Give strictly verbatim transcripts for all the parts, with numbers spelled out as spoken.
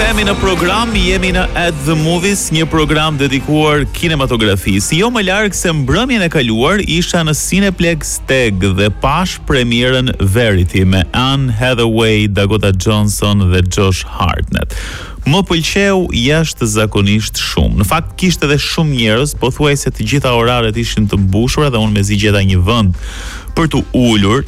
Rikthehemi në program, jemi në At the Movies, një program dedikuar kinematografisë. Jo më larg se mbrëmjen e kaluar isha në Cineplex Tag dhe pash premierën Verity me Anne Hathaway, Dakota Johnson dhe Josh Hartnett. Më pëlqeu jashtëzakonisht shumë. Në fakt kishte edhe shumë njerëz, pothuajse të gjitha oraret ishin të mbushura dhe unë mezi gjeta një vend për të ulur.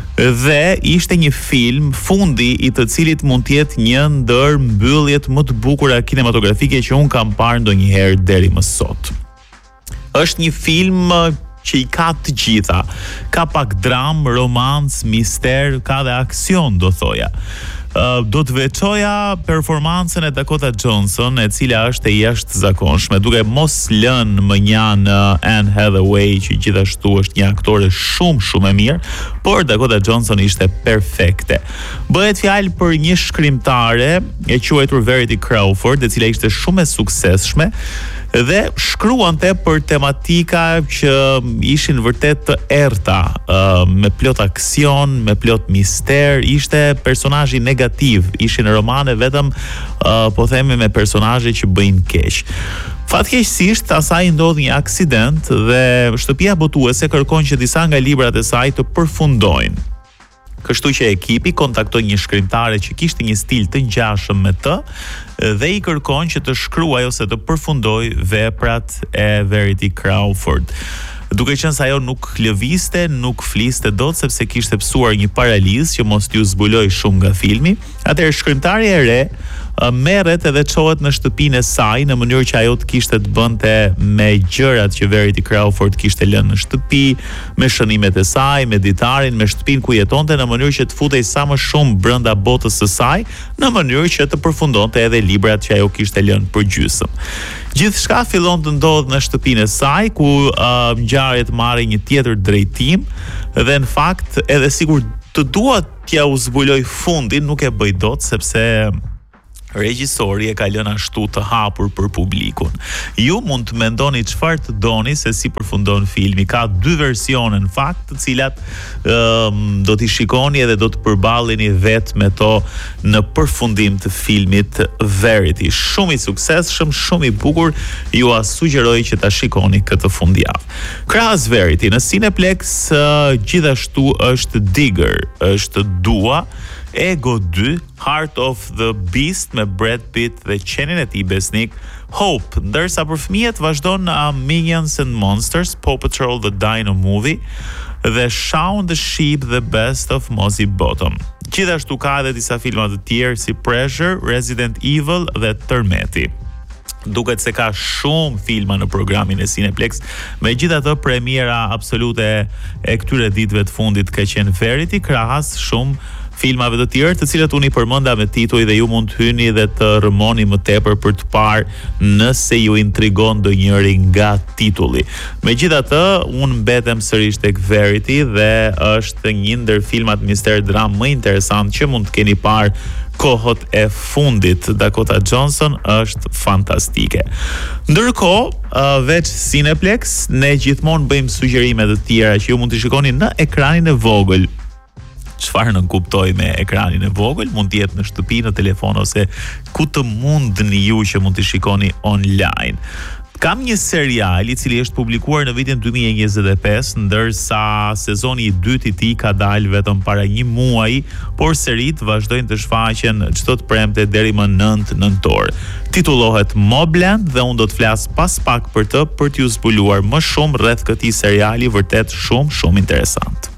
Dhe ishte një film fundi i të cilit mund të jetë një ndër mbylljet më të bukura kinematografike që un kam parë ndonjëherë deri më sot. Është një film që i ka të gjitha. Ka pak dram, romans, mister, ka dhe aksion, do thoja. Uh, do të veçoja performancën e Dakota Johnson, e cila është e jashtëzakonshme, duke mos lënë më njan uh, Anne Hathaway, që gjithashtu është një aktore shumë shumë e mirë, por Dakota Johnson ishte perfekte. Bëhet fjalë për një shkrimtare e quajtur Verity Crawford, e cila ishte shumë e suksesshme dhe shkruante për tematika që ishin vërtet të errta, uh, me plot aksion, me plot mister, ishte personazhi negativ, ishin romane vetëm uh, po themi me personazhe që bëjnë keq. Fatkeqësisht asaj ndodhi një aksident dhe shtëpia botuese kërkon që disa nga librat e saj të përfundojnë. Kështu që ekipi kontaktoi një shkrimtare që kishte një stil të ngjashëm me të dhe i kërkon që të shkruajë ose të përfundojë veprat e Verity Crawford. Duke qenë se ajo nuk lëvizte, nuk fliste dot sepse kishte psuar një paralizë që mos t'ju zbuloj shumë nga filmi, atëherë shkrimtari e re merret edhe çohet në shtëpinë e saj në mënyrë që ajo të kishte të bënte me gjërat që Verity Crawford kishte lënë në shtëpi, me shënimet e saj, me ditarin, me shtëpinë ku jetonte, në mënyrë që të futej sa më shumë brenda botës së saj, në mënyrë që të përfundonte edhe librat që ajo kishte lënë për gjysmë. Gjithçka fillon të ndodh në shtëpinë e saj, ku uh, ngjarjet marrin një tjetër drejtim dhe në fakt edhe sikur të dua t'ja u zbuloj fundin, nuk e bëj dot sepse regjisori e ka lënë ashtu të hapur për publikun. Ju mund të mendoni çfarë të doni se si përfundon filmi. Ka dy versione në fakt, të cilat um, do t'i shikoni edhe do të përballeni vetë me to në përfundim të filmit Verity. Shumë i suksesshëm, shumë i bukur, ju a sugjeroj që ta shikoni këtë fundjavë. Krahas Verity në Cineplex uh, gjithashtu është Digger, është Dua, Ego dy, Heart of the Beast me Brad Pitt dhe qenin e tij besnik, Hope, ndërsa për fëmijët vazhdon uh, Minions and Monsters, Paw Patrol the Dino Movie dhe Shaun the Sheep, The Best of Mozzie Bottom. Gjithashtu ka edhe disa filma të tjerë si Pressure, Resident Evil dhe Tërmeti. Duket se ka shumë filma në programin e Cineplex, megjithatë premiera absolute e këtyre ditëve të fundit ka qenë Verity, krahas shumë filmave të tjerë, të cilët unë i përmenda me tituj dhe ju mund të hyni dhe të rëmoni më tepër për të parë nëse ju intrigon ndonjëri nga titulli. Megjithatë, unë mbetem sërish tek Verity dhe është një ndër filmat mister dram më interesant që mund të keni parë kohët e fundit. Dakota Johnson është fantastike. Ndërkohë, uh, veç Cineplex, ne gjithmonë bëjmë sugjerime të tjera që ju mund të shikoni në ekranin e vogël. Çfarë nën kuptoj me ekranin e vogël, mund të jetë në shtëpi, në telefon ose ku të mundni ju që mund të shikoni online. Kam një serial i cili është publikuar në vitin dy mijë e njëzet e pesë, ndërsa sezoni i dytë i tij ka dalë vetëm para një muaji, por serit vazhdojnë të shfaqen çdo të premte deri më nëntë nëntor. Titullohet Mobland dhe unë do të flas pas pak për të për t'ju zbuluar më shumë rreth këtij seriali vërtet shumë shumë interesant.